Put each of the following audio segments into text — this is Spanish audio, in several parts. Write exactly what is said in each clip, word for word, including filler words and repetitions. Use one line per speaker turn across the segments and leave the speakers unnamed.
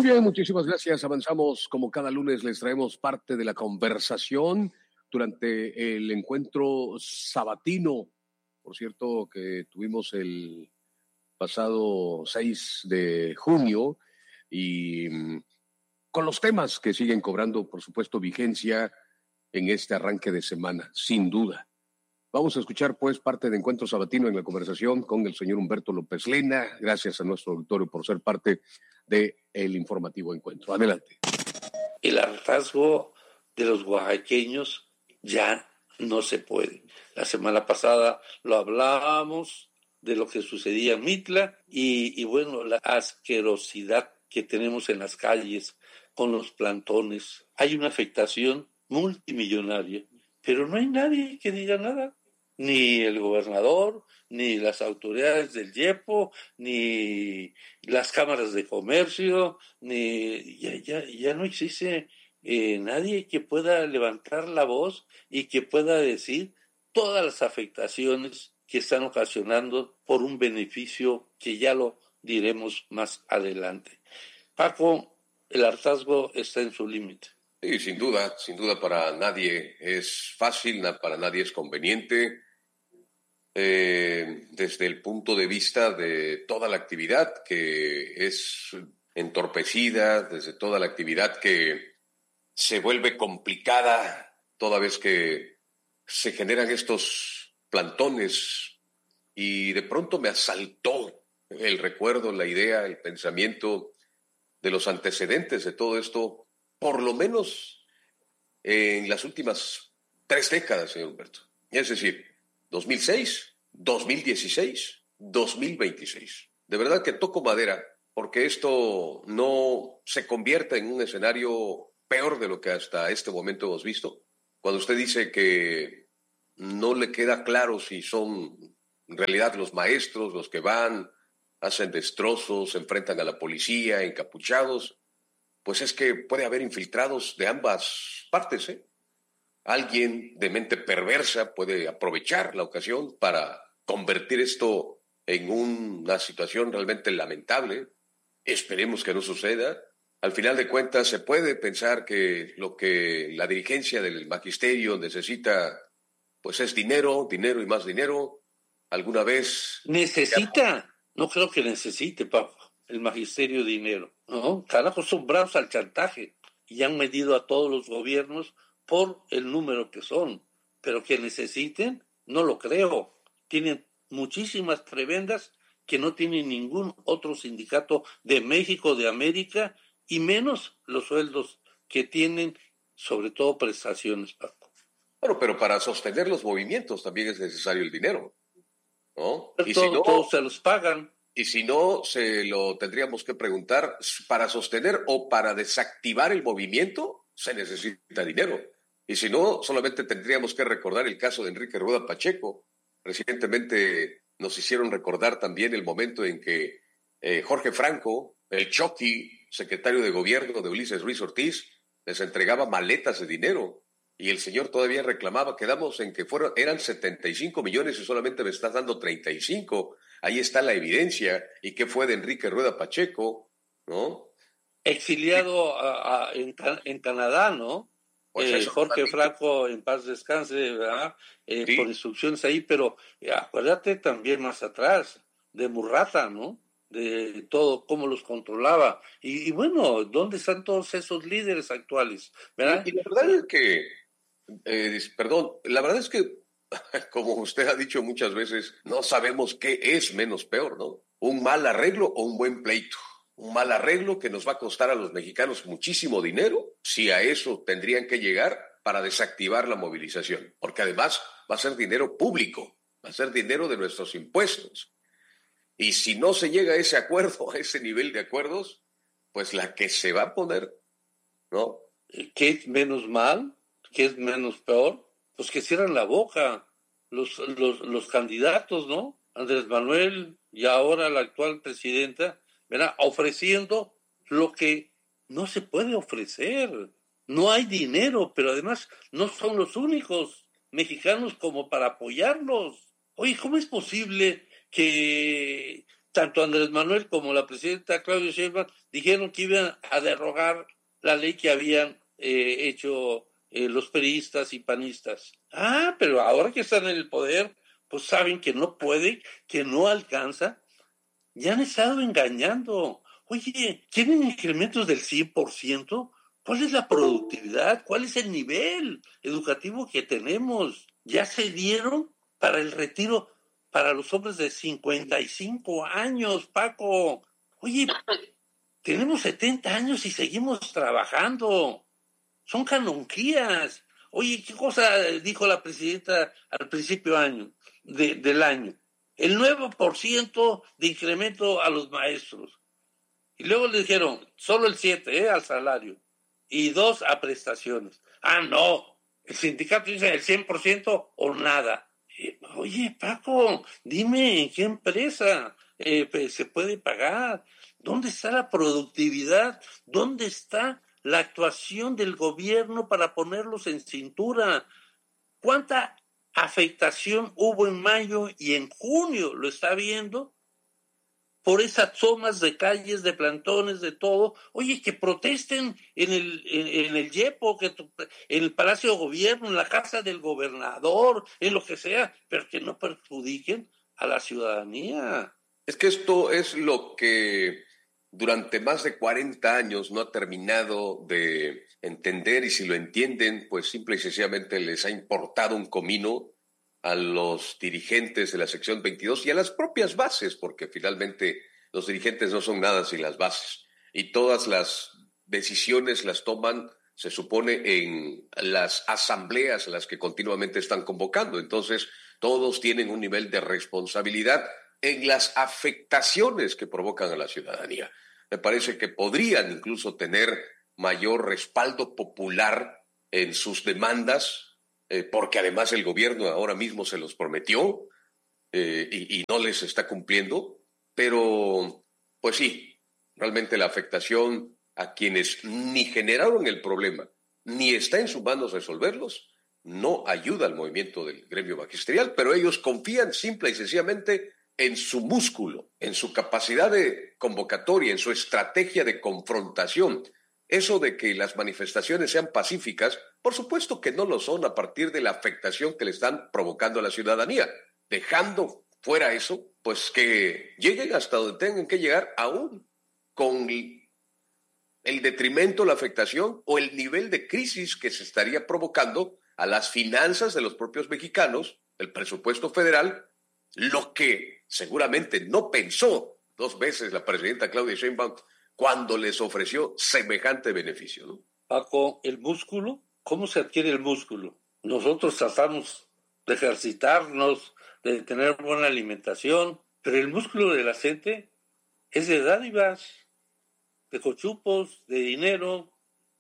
Muy bien, muchísimas gracias. Avanzamos como cada lunes, les traemos parte de la conversación durante el encuentro sabatino, por cierto, que tuvimos el pasado seis de junio y mm, con los temas que siguen cobrando, por supuesto, vigencia en este arranque de semana, sin duda. Vamos a escuchar, pues, parte de Encuentro Sabatino en la conversación con el señor Humberto López Lena. Gracias a nuestro auditorio por ser parte del informativo Encuentro. Adelante.
El hartazgo de los oaxaqueños ya no se puede. La semana pasada lo hablábamos de lo que sucedía en Mitla y, y bueno, la asquerosidad que tenemos en las calles con los plantones. Hay una afectación multimillonaria, pero no hay nadie que diga nada. Ni el gobernador, ni las autoridades del YEPO, ni las cámaras de comercio, ni ya, ya, ya no existe eh, nadie que pueda levantar la voz y que pueda decir todas las afectaciones que están ocasionando por un beneficio que ya lo diremos más adelante. Paco, el hartazgo está en su límite.
Sí, sin duda, sin duda para nadie es fácil, para nadie es conveniente, eh, desde el punto de vista de toda la actividad que es entorpecida, desde toda la actividad que se vuelve complicada toda vez que se generan estos plantones y de pronto me asaltó el recuerdo, la idea, el pensamiento de los antecedentes de todo esto, por lo menos en las últimas tres décadas, señor Humberto. Es decir, dos mil seis, dos mil dieciséis, dos mil veintiséis. De verdad que toco madera porque esto no se convierta en un escenario peor de lo que hasta este momento hemos visto. Cuando usted dice que no le queda claro si son en realidad los maestros los que van, hacen destrozos, se enfrentan a la policía, encapuchados, pues es que puede haber infiltrados de ambas partes, ¿eh? Alguien de mente perversa puede aprovechar la ocasión para convertir esto en una situación realmente lamentable. Esperemos que no suceda. Al final de cuentas, se puede pensar que lo que la dirigencia del magisterio necesita, pues es dinero, dinero y más dinero. ¿Alguna vez?
¿Necesita? No creo que necesite, Paco, el magisterio dinero. No, carajo, son bravos al chantaje y han medido a todos los gobiernos por el número que son. Pero que necesiten, no lo creo. Tienen muchísimas prebendas que no tiene ningún otro sindicato de México, de América, y menos los sueldos que tienen, sobre todo prestaciones, Paco.
Bueno, pero para sostener los movimientos también es necesario el dinero, ¿no?
Pero
y
todo,
si no,
todos se los pagan.
Y si no, se lo tendríamos que preguntar, ¿para sostener o para desactivar el movimiento se necesita dinero? Y si no, solamente tendríamos que recordar el caso de Enrique Rueda Pacheco. Recientemente nos hicieron recordar también el momento en que eh, Jorge Franco, el Chucky, secretario de gobierno de Ulises Ruiz Ortiz, les entregaba maletas de dinero. Y el señor todavía reclamaba, quedamos en que fueron, eran setenta y cinco millones y solamente me estás dando treinta y cinco. Ahí está la evidencia. ¿Y qué fue de Enrique Rueda Pacheco? ¿No?
Exiliado a, a, en, en Canadá, ¿no? Pues eh, Jorge Franco, en paz descanse, ¿verdad? Eh, sí. Por instrucciones ahí, pero eh, acuérdate también más atrás, de Murrata, ¿no? De todo, cómo los controlaba. Y, y bueno, ¿dónde están todos esos líderes actuales? ¿Verdad?
Y, y la verdad es que, eh, perdón, la verdad es que, como usted ha dicho muchas veces, no sabemos qué es menos peor, ¿no? Un mal arreglo o un buen pleito. Un mal arreglo que nos va a costar a los mexicanos muchísimo dinero, si a eso tendrían que llegar para desactivar la movilización, porque además va a ser dinero público, va a ser dinero de nuestros impuestos. Y si no se llega a ese acuerdo, a ese nivel de acuerdos, pues la que se va a poner, ¿no?
¿Qué es menos mal? ¿Qué es menos peor? Pues que cierran la boca los, los, los candidatos, ¿no? Andrés Manuel y ahora la actual presidenta, ¿verdad? Ofreciendo lo que no se puede ofrecer. No hay dinero, pero además no son los únicos mexicanos como para apoyarlos. Oye, ¿cómo es posible que tanto Andrés Manuel como la presidenta Claudia Sheinbaum dijeron que iban a derogar la ley que habían eh, hecho eh, los priistas y panistas. Ah, pero ahora que están en el poder, pues saben que no puede, que no alcanza. Ya han estado engañando. Oye, ¿quieren incrementos del cien por ciento? ¿Cuál es la productividad? ¿Cuál es el nivel educativo que tenemos? Ya se dieron para el retiro para los hombres de cincuenta y cinco años, Paco. Oye, tenemos setenta años y seguimos trabajando. Son canonjías. Oye, ¿qué cosa dijo la presidenta al principio año, de, del año? El nueve por ciento de incremento a los maestros. Y luego le dijeron, solo el siete por ciento ¿eh? Al salario. Y dos a prestaciones. Ah, no. El sindicato dice el cien por ciento o nada. Oye, Paco, dime, ¿en qué empresa eh, se puede pagar? ¿Dónde está la productividad? ¿Dónde está la actuación del gobierno para ponerlos en cintura? ¿Cuánta afectación hubo en mayo y en junio? ¿Lo está viendo? Por esas tomas de calles, de plantones, de todo. Oye, que protesten en el, en, en el YEPO, que en el Palacio de Gobierno, en la casa del gobernador, en lo que sea, pero que no perjudiquen a la ciudadanía.
Es que esto es lo que durante más de cuarenta años no ha terminado de entender, y si lo entienden, pues simple y sencillamente les ha importado un comino a los dirigentes de la sección veintidós y a las propias bases, porque finalmente los dirigentes no son nada sin las bases. Y todas las decisiones las toman, se supone, en las asambleas a las que continuamente están convocando. Entonces, todos tienen un nivel de responsabilidad en las afectaciones que provocan a la ciudadanía. Me parece que podrían incluso tener mayor respaldo popular en sus demandas, Eh, porque además el gobierno ahora mismo se los prometió eh, y, y no les está cumpliendo, pero pues sí, realmente la afectación a quienes ni generaron el problema, ni está en sus manos resolverlos, no ayuda al movimiento del gremio magisterial, pero ellos confían simple y sencillamente en su músculo, en su capacidad de convocatoria, en su estrategia de confrontación. Eso de que las manifestaciones sean pacíficas, por supuesto que no lo son a partir de la afectación que le están provocando a la ciudadanía. Dejando fuera eso, pues que lleguen hasta donde tengan que llegar, aún con el detrimento, la afectación o el nivel de crisis que se estaría provocando a las finanzas de los propios mexicanos, el presupuesto federal, lo que seguramente no pensó dos veces la presidenta Claudia Sheinbaum cuando les ofreció semejante beneficio, ¿no?
Paco, el músculo, ¿cómo se adquiere el músculo? Nosotros tratamos de ejercitarnos, de tener buena alimentación, pero el músculo de la gente es de dádivas, de cochupos, de dinero,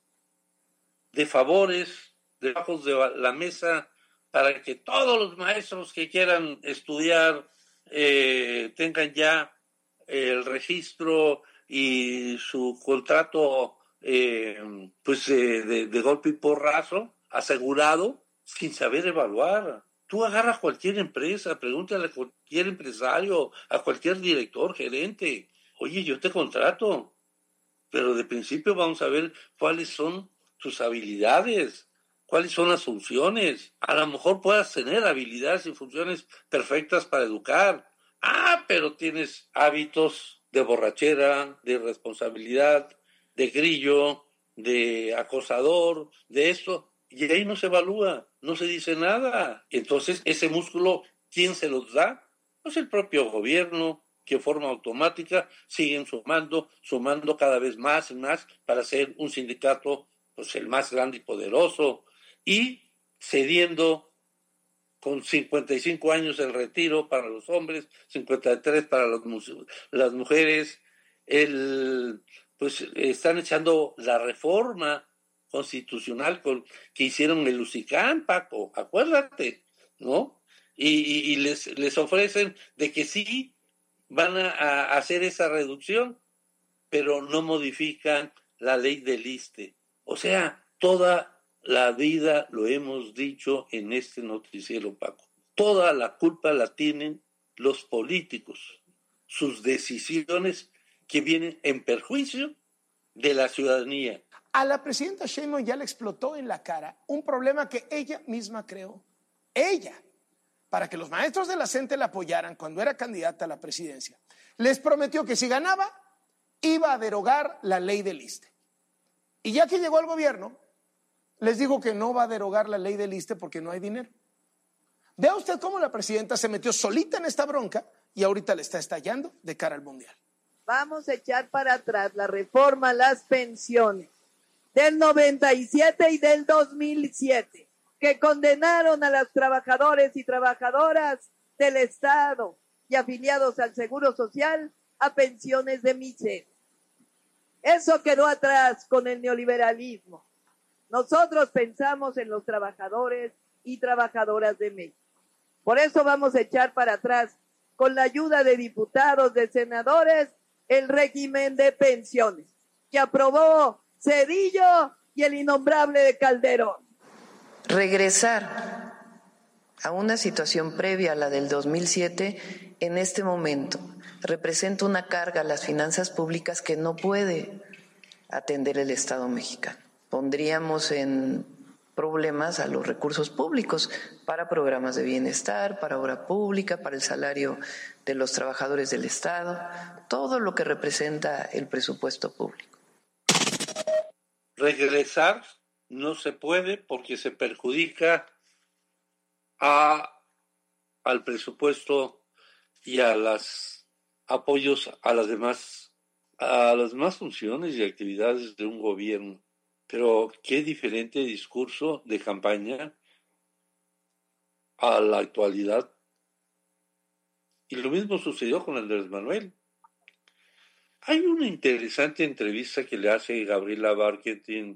de favores, de bajos de la mesa, para que todos los maestros que quieran estudiar eh, tengan ya el registro y su contrato eh, pues eh, de, de golpe y porrazo asegurado sin saber evaluar. Tú agarras cualquier empresa, pregúntale a cualquier empresario, a cualquier director, gerente, oye, yo te contrato, pero de principio vamos a ver cuáles son tus habilidades, cuáles son las funciones. A lo mejor puedas tener habilidades y funciones perfectas para educar. Ah, pero tienes hábitos de borrachera, de irresponsabilidad, de grillo, de acosador, de esto, y ahí no se evalúa, no se dice nada. Entonces, ese músculo, ¿quién se los da? Pues el propio gobierno, que de forma automática siguen sumando, sumando cada vez más y más para ser un sindicato, pues el más grande y poderoso, y cediendo con cincuenta y cinco años el retiro para los hombres, cincuenta y tres para los, las mujeres, el, pues están echando la reforma constitucional con, que hicieron el Lusicán, Paco, acuérdate, ¿no? Y, y, y les, les ofrecen de que sí van a, a hacer esa reducción, pero no modifican la ley del ISSSTE. O sea, toda la vida lo hemos dicho en este noticiero, Paco. Toda la culpa la tienen los políticos. sus decisiones que vienen en perjuicio de la ciudadanía.
A la presidenta Sheinbaum ya le explotó en la cara un problema que ella misma creó. Ella, para que los maestros de la CENTE la apoyaran cuando era candidata a la presidencia, les prometió que si ganaba, iba a derogar la ley del ISSSTE. Y ya que llegó al gobierno, les dijo que no va a derogar la ley del ISSSTE porque no hay dinero. Vea usted cómo la presidenta se metió solita en esta bronca y ahorita le está estallando de cara al mundial.
Vamos a echar para atrás la reforma a las pensiones del noventa y siete y del dos mil siete, que condenaron a los trabajadores y trabajadoras del Estado y afiliados al Seguro Social a pensiones de miseria. Eso quedó atrás con el neoliberalismo. Nosotros pensamos en los trabajadores y trabajadoras de México. Por eso vamos a echar para atrás, con la ayuda de diputados, de senadores, el régimen de pensiones que aprobó Zedillo y el innombrable de Calderón.
Regresar a una situación previa a la del dos mil siete en este momento representa una carga a las finanzas públicas que no puede atender el Estado mexicano. Pondríamos en problemas a los recursos públicos para programas de bienestar, para obra pública, para el salario de los trabajadores del Estado, todo lo que representa el presupuesto público.
Regresar no se puede porque se perjudica a, al presupuesto y a los apoyos a las demás, a las demás funciones y actividades de un gobierno. Pero qué diferente discurso de campaña a la actualidad. Y lo mismo sucedió con Andrés Manuel. Hay una interesante entrevista que le hace Gabriela Barquetín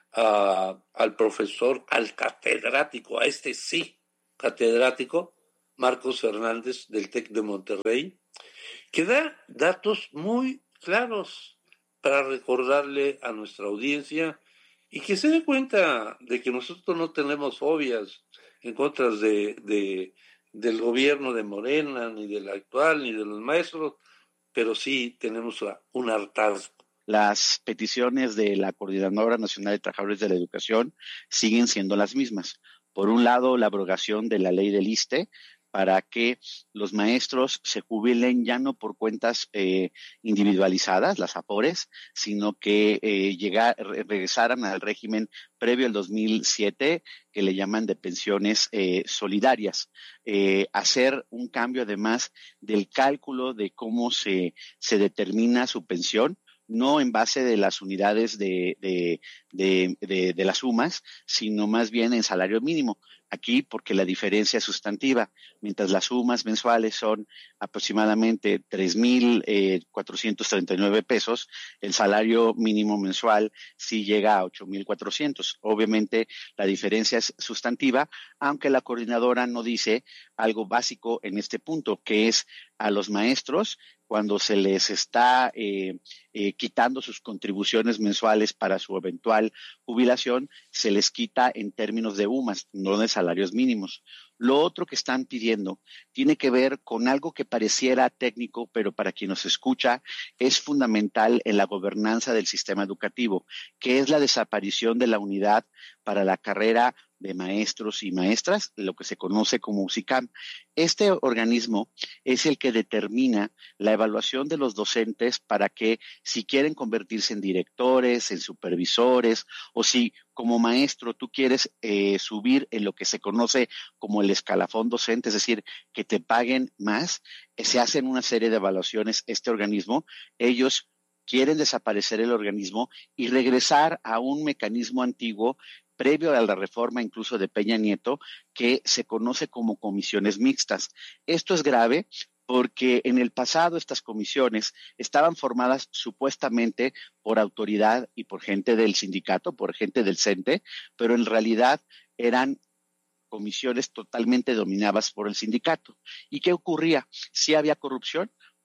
a, al profesor, al catedrático, a este sí, catedrático, Marcos Fernández del TEC de Monterrey, que da datos muy claros para recordarle a nuestra audiencia y que se dé cuenta de que nosotros no tenemos fobias en contra de, de, del gobierno de Morena, ni del actual, ni de los maestros, pero sí tenemos un hartazgo.
Las peticiones de la Coordinadora Nacional de Trabajadores de la Educación siguen siendo las mismas. Por un lado, la abrogación de la ley del ISSSTE para que los maestros se jubilen ya no por cuentas eh, individualizadas, las AFORES, sino que eh, llegar, regresaran al régimen previo al dos mil siete, que le llaman de pensiones eh, solidarias. Eh, hacer un cambio además del cálculo de cómo se, se determina su pensión, no en base de las unidades de, de, de, de, de las sumas, sino más bien en salario mínimo. Aquí porque la diferencia es sustantiva, mientras las sumas mensuales son aproximadamente tres mil cuatrocientos treinta y nueve pesos, el salario mínimo mensual sí llega a ocho mil cuatrocientos. Obviamente la diferencia es sustantiva, aunque la coordinadora no dice algo básico en este punto, que es a los maestros, cuando se les está eh, eh, quitando sus contribuciones mensuales para su eventual jubilación, se les quita en términos de U M A S, no de salarios mínimos. Lo otro que están pidiendo tiene que ver con algo que pareciera técnico, pero para quien nos escucha es fundamental en la gobernanza del sistema educativo, que es la desaparición de la unidad para la carrera de maestros y maestras, lo que se conoce como USICAM. Este organismo es el que determina la evaluación de los docentes para que, si quieren convertirse en directores, en supervisores, o si como maestro tú quieres eh, subir en lo que se conoce como el escalafón docente, es decir, que te paguen más, eh, se hacen una serie de evaluaciones. Este organismo, ellos quieren desaparecer el organismo y regresar a un mecanismo antiguo previo a la reforma incluso de Peña Nieto, que se conoce como comisiones mixtas. Esto es grave porque en el pasado estas comisiones estaban formadas supuestamente por autoridad y por gente del sindicato, por gente del CENTE, pero en realidad eran comisiones totalmente dominadas por el sindicato. ¿Y qué ocurría? ¿Sí había corrupción?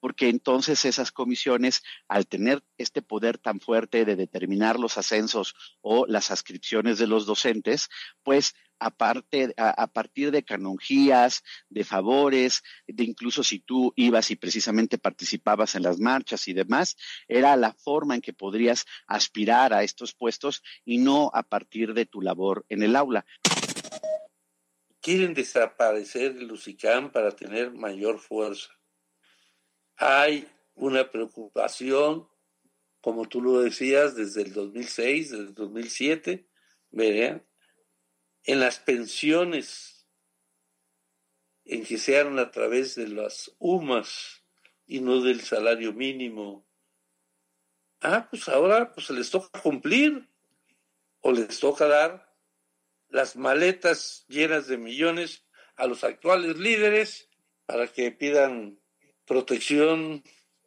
porque entonces esas comisiones, al tener este poder tan fuerte de determinar los ascensos o las adscripciones de los docentes, pues aparte, a, a partir de canonjías, de favores, de incluso si tú ibas y precisamente participabas en las marchas y demás, era la forma en que podrías aspirar a estos puestos y no a partir de tu labor en el aula.
Quieren desaparecer el UCICAM para tener mayor fuerza. Hay una preocupación, como tú lo decías, desde el dos mil seis, desde el dos mil siete, vean, en las pensiones, en que se hagan a través de las U M A S y no del salario mínimo. Ah, pues ahora pues les toca cumplir o les toca dar las maletas llenas de millones a los actuales líderes para que pidan protección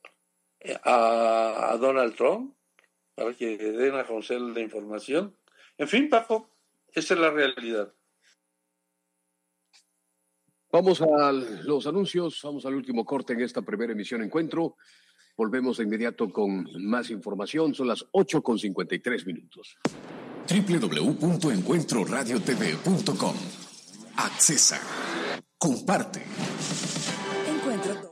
a, a Donald Trump, para que den a conocer la información. En fin, Paco, esa es la realidad.
Vamos a los anuncios, vamos al último corte en esta primera emisión Encuentro. Volvemos de inmediato con más información, son las ocho con cincuenta y tres minutos.
doble u doble u doble u punto encuentro radio t v punto com. Accesa. Comparte.
Encuentro.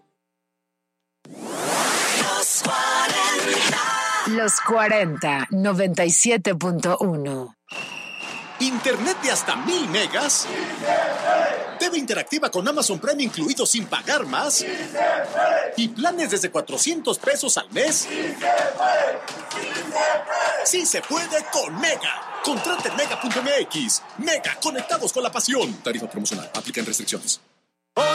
Los cuarenta. Los cuarenta, noventa y siete punto uno.
Internet de hasta mil megas. T V interactiva con Amazon Prime incluido sin pagar más. Y planes desde cuatrocientos pesos al mes. Sí se puede con Mega. Contrate en mega punto m x. Mega, conectados con la pasión. Tarifa promocional. Aplican restricciones.